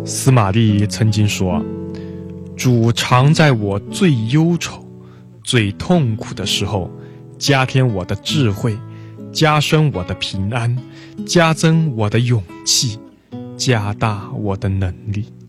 司马懿曾经说，主常在我最忧愁、最痛苦的时候，加添我的智慧，加深我的平安，加增我的勇气，加大我的能力。